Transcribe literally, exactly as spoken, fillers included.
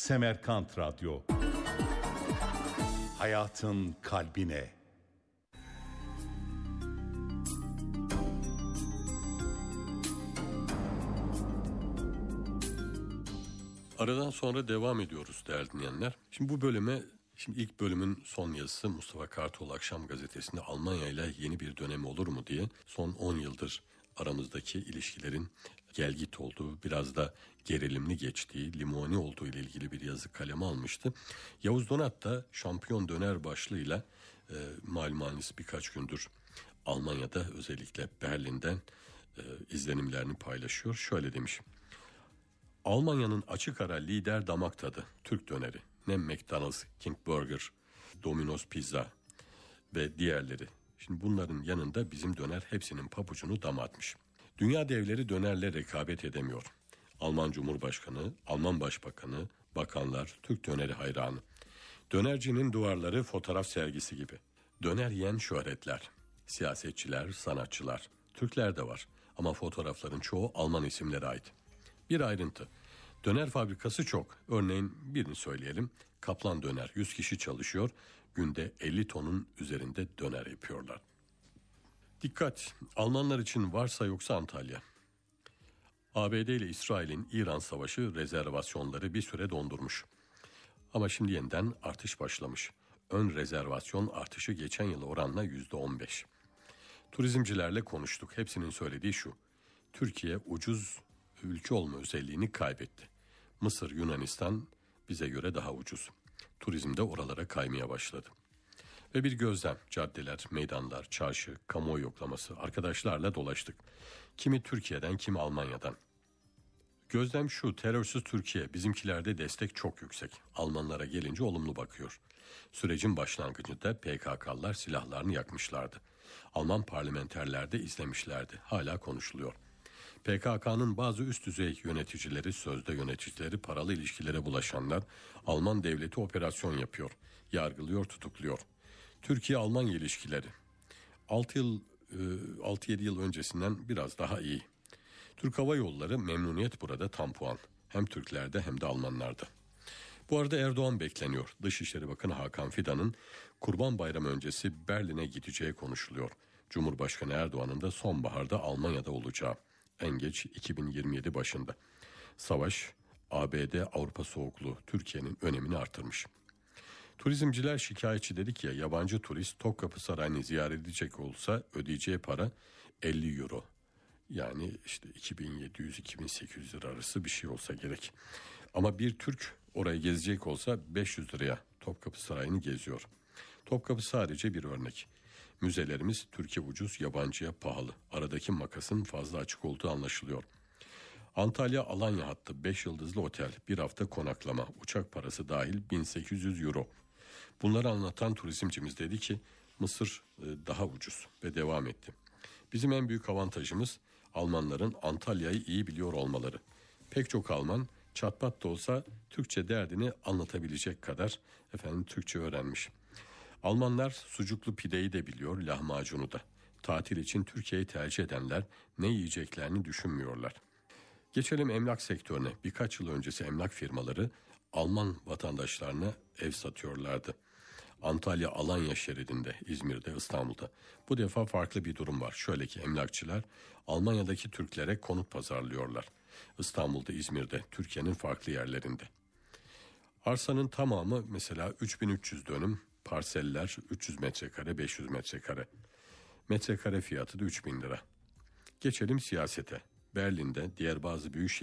Semerkant Radyo. Hayatın kalbine. Aradan sonra devam ediyoruz değerli dinleyenler. Şimdi bu bölüme, şimdi ilk bölümün son yazısı Mustafa Kartal Akşam Gazetesi'nde Almanya ile yeni bir dönem olur mu diye son on yıldır aramızdaki ilişkilerin gelgit olduğu, biraz da gerilimli geçtiği, limoni olduğu ile ilgili bir yazı kaleme almıştı. Yavuz Donat da Şampiyon Döner başlığıyla e, malumunuz birkaç gündür Almanya'da, özellikle Berlin'den e, izlenimlerini paylaşıyor. Şöyle demiş: Almanya'nın açık ara lider damak tadı Türk döneri. Ne McDonald's, King Burger, Domino's Pizza ve diğerleri. Şimdi bunların yanında bizim döner hepsinin pabucunu dama atmış. Dünya devleri dönerle rekabet edemiyor. Alman Cumhurbaşkanı, Alman Başbakanı, bakanlar Türk döneri hayranı. Dönercinin duvarları fotoğraf sergisi gibi. Döner yiyen şöhretler, siyasetçiler, sanatçılar. Türkler de var ama fotoğrafların çoğu Alman isimlere ait. Bir ayrıntı: döner fabrikası çok. Örneğin birini söyleyelim. Kaplan Döner, yüz kişi çalışıyor. Günde elli tonun üzerinde döner yapıyorlar. Dikkat! Almanlar için varsa yoksa Antalya. A B D ile İsrail'in İran savaşı rezervasyonları bir süre dondurmuş. Ama şimdi yeniden artış başlamış. Ön rezervasyon artışı geçen yıl oranla yüzde on beş. Turizmcilerle konuştuk. Hepsinin söylediği şu: Türkiye ucuz ülke olma özelliğini kaybetti. Mısır, Yunanistan bize göre daha ucuz. Turizm de oralara kaymaya başladı. Ve bir gözlem: caddeler, meydanlar, çarşı, kamuoyu yoklaması, arkadaşlarla dolaştık. Kimi Türkiye'den, kimi Almanya'dan. Gözlem şu: terörsüz Türkiye, bizimkilerde destek çok yüksek. Almanlara gelince olumlu bakıyor. Sürecin başlangıcında P K K'lılar silahlarını yakmışlardı. Alman parlamenterler de izlemişlerdi. Hala konuşuluyor. P K K'nın bazı üst düzey yöneticileri, sözde yöneticileri, paralı ilişkilere bulaşanlar, Alman devleti operasyon yapıyor, yargılıyor, tutukluyor. Türkiye-Almanya ilişkileri altı yıl, altı yedi yıl öncesinden biraz daha iyi. Türk Hava Yolları memnuniyet burada tam puan. Hem Türklerde hem de Almanlarda. Bu arada Erdoğan bekleniyor. Dışişleri Bakanı Hakan Fidan'ın Kurban Bayramı öncesi Berlin'e gideceği konuşuluyor. Cumhurbaşkanı Erdoğan'ın da sonbaharda Almanya'da olacağı, en geç iki bin yirmi yedi başında. Savaş, A B D Avrupa soğukluğu Türkiye'nin önemini artırmış. Turizmciler şikayetçi, dedik ya, yabancı turist Topkapı Sarayı'nı ziyaret edecek olsa ödeyeceği para elli euro. Yani işte iki bin yedi yüz iki bin sekiz yüz lira arası bir şey olsa gerek. Ama bir Türk orayı gezecek olsa beş yüz liraya Topkapı Sarayı'nı geziyor. Topkapı sadece bir örnek. Müzelerimiz Türkiye ucuz, yabancıya pahalı. Aradaki makasın fazla açık olduğu anlaşılıyor. Antalya-Alanya hattı beş yıldızlı otel, bir hafta konaklama, uçak parası dahil bin sekiz yüz euro. Bunları anlatan turizmcimiz dedi ki Mısır daha ucuz ve devam etti. Bizim en büyük avantajımız Almanların Antalya'yı iyi biliyor olmaları. Pek çok Alman çatpat da olsa Türkçe derdini anlatabilecek kadar efendim Türkçe öğrenmiş. Almanlar sucuklu pideyi de biliyor, lahmacunu da. Tatil için Türkiye'yi tercih edenler ne yiyeceklerini düşünmüyorlar. Geçelim emlak sektörüne. Birkaç yıl öncesi emlak firmaları Alman vatandaşlarına ev satıyorlardı. Antalya, Alanya şeridinde, İzmir'de, İstanbul'da. Bu defa farklı bir durum var. Şöyle ki emlakçılar Almanya'daki Türklere konut pazarlıyorlar. İstanbul'da, İzmir'de, Türkiye'nin farklı yerlerinde. Arsanın tamamı mesela üç bin üç yüz dönüm, parseller üç yüz metrekare, beş yüz metrekare. Metrekare fiyatı da üç bin lira. Geçelim siyasete. Berlin'de, diğer bazı büyük